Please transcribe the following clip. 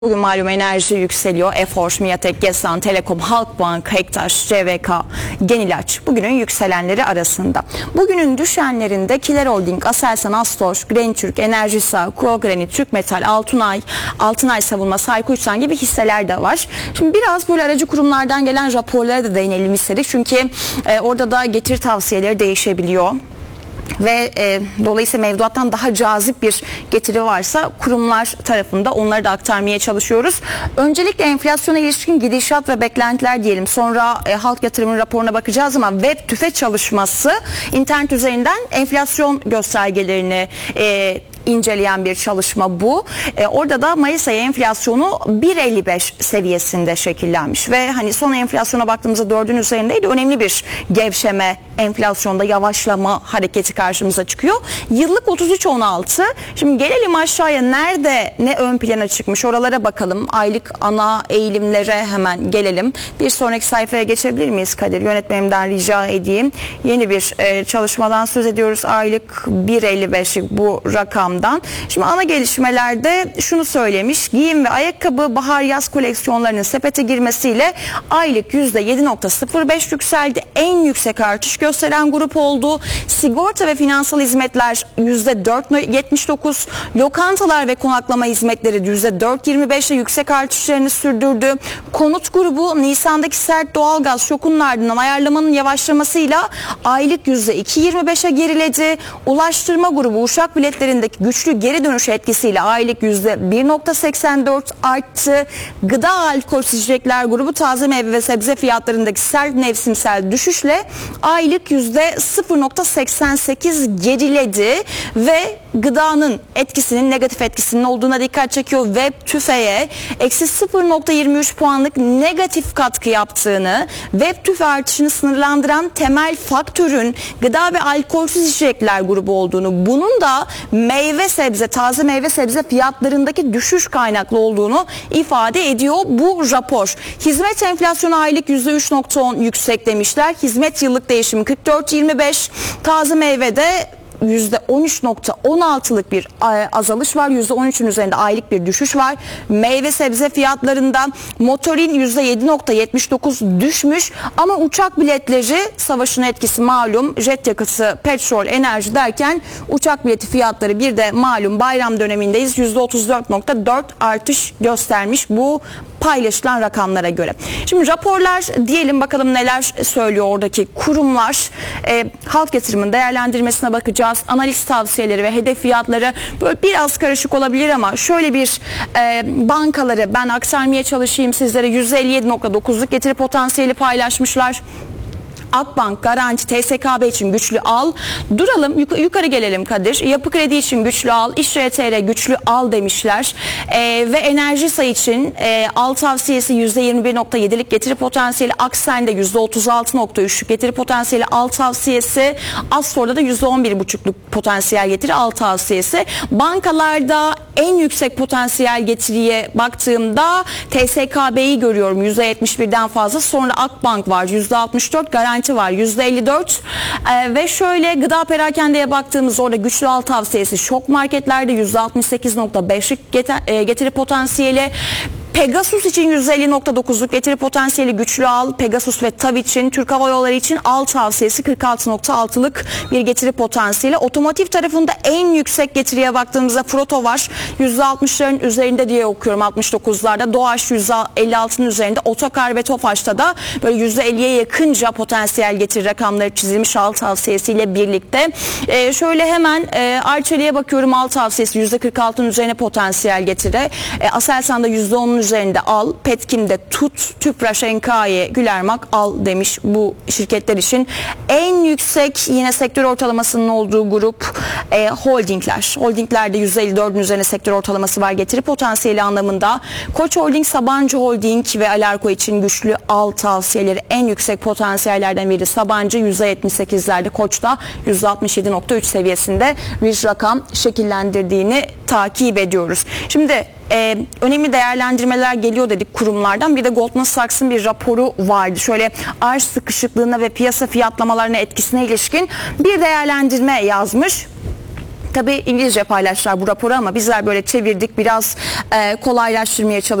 Bugün malum enerji yükseliyor. Efor, Miatek, Gesan, Telekom, Halkbank, Hektaş, CVK, Genilaç bugünün yükselenleri arasında. Bugünün düşenlerinde Kiler Holding, Aselsan, Astor, Grentürk, Enerjisa, Kuogranit, Türkmetal, Altınay Savunma, Sayku Uçsan gibi hisseler de var. Şimdi biraz böyle aracı kurumlardan gelen raporlara da değinelim istedik. Çünkü orada da getiri tavsiyeleri değişebiliyor. Ve dolayısıyla mevduattan daha cazip bir getiri varsa kurumlar tarafında onları da aktarmaya çalışıyoruz. Öncelikle enflasyona ilişkin gidişat ve beklentiler diyelim. Sonra halk yatırımın raporuna bakacağız ama web tüfe çalışması internet üzerinden enflasyon göstergelerini inceleyen bir çalışma bu. Orada da Mayıs ayı enflasyonu 1.55 seviyesinde şekillenmiş ve hani son enflasyona baktığımızda 4'ün üzerindeydi. Önemli bir gevşeme, enflasyonda yavaşlama hareketi karşımıza çıkıyor. Yıllık 33.16. Şimdi gelelim aşağıya, nerede ne ön plana çıkmış oralara bakalım. Aylık ana eğilimlere hemen gelelim. Bir sonraki sayfaya geçebilir miyiz Kadir? Yönetmenimden rica edeyim. Yeni bir çalışmadan söz ediyoruz. Aylık 1.55'lik bu rakam. Şimdi ana gelişmelerde şunu söylemiş: giyim ve ayakkabı bahar yaz koleksiyonlarının sepete girmesiyle aylık %7.05 yükseldi. En yüksek artış gösteren grup oldu. Sigorta ve finansal hizmetler %4.79, lokantalar ve konaklama hizmetleri %4.25'le yüksek artışlarını sürdürdü. Konut grubu Nisan'daki sert doğalgaz şokunun ardından ayarlamanın yavaşlamasıyla aylık %2.25'e geriledi. Ulaştırma grubu uçak biletlerindeki güçlü geri dönüş etkisiyle aylık %1.84 arttı. Gıda alkolsüz içecekler grubu taze meyve ve sebze fiyatlarındaki sert mevsimsel düşüşle aylık %0.88 geriledi ve gıdanın etkisinin, negatif etkisinin olduğuna dikkat çekiyor. Web tüfeğe eksi 0.23 puanlık negatif katkı yaptığını, web tüfe artışını sınırlandıran temel faktörün gıda ve alkolsüz içecekler grubu olduğunu, bunun da taze meyve sebze fiyatlarındaki düşüş kaynaklı olduğunu ifade ediyor bu rapor. Hizmet enflasyonu aylık %3.10 yüksek demişler. Hizmet yıllık değişimi 44.25. Taze meyvede %13.16'lık bir azalış var. %13'ün üzerinde aylık bir düşüş var. Meyve sebze fiyatlarından motorin %7.79 düşmüş ama uçak biletleri, savaşın etkisi malum, jet yakıtı, petrol, enerji derken uçak bileti fiyatları bir de malum bayram dönemindeyiz, %34.4 artış göstermiş bu paylaşılan rakamlara göre. Şimdi raporlar diyelim, bakalım neler söylüyor oradaki kurumlar. Halk yatırımın değerlendirmesine bakacağız. Analiz tavsiyeleri ve hedef fiyatları böyle biraz karışık olabilir ama şöyle bir bankaları ben aktarmaya çalışayım sizlere. %57.9'luk getiri potansiyeli paylaşmışlar. Akbank, Garanti, TSKB için güçlü al. Duralım, yukarı gelelim Kadir. Yapı Kredi için güçlü al. İşre TR güçlü al demişler. Ve Enerjisa için al tavsiyesi %21.7'lik getiri potansiyeli. Aksen'de %36.3'lük getiri potansiyeli al tavsiyesi. Astor'da da %11.5'luk potansiyel getiri al tavsiyesi. Bankalarda en yüksek potansiyel getiriye baktığımda TSKB'yi görüyorum %71'den fazla. Sonra Akbank var %64, Garanti var %54 ve şöyle gıda perakendeye baktığımız orada güçlü al tavsiyesi. Şok marketlerde %68.5'lik getiri potansiyeli. Pegasus için %50.9'luk getiri potansiyeli güçlü al. Pegasus ve TAV için, Türk Hava Yolları için al tavsiyesi 46.6'lık bir getiri potansiyeli. Otomotiv tarafında en yüksek getiriye baktığımızda Proto var. %60'ların üzerinde diye okuyorum, 69'larda. Doğaç %56'nın üzerinde. Otokar ve Tofaş'ta da böyle %50'ye yakınca potansiyel getiri rakamları çizilmiş al tavsiyesiyle birlikte. Şöyle hemen Arçelik'e bakıyorum, al tavsiyesi %46'nın üzerine potansiyel getiri. Aselsan'da %10'un üzerinde al. Petkim'de tut. Tüpraş, Enkai, Gülermak al demiş bu şirketler için. En yüksek yine sektör ortalamasının olduğu grup holdingler. Holdinglerde %54'ün üzerine sektör ortalaması var getiri potansiyeli anlamında. Koç Holding, Sabancı Holding ve Alarko için güçlü al tavsiyeleri. En yüksek potansiyellerden biri Sabancı %78'lerde, Koç'ta %67.3 seviyesinde bir rakam şekillendirdiğini takip ediyoruz. Şimdi önemli değerlendirmeler geliyor dedik kurumlardan. Bir de Goldman Sachs'ın bir raporu vardı. Şöyle arz sıkışıklığına ve piyasa fiyatlamalarına etkisine ilişkin bir değerlendirme yazmış. Tabii İngilizce paylaştılar bu raporu ama bizler böyle çevirdik, biraz kolaylaştırmaya çalıştık.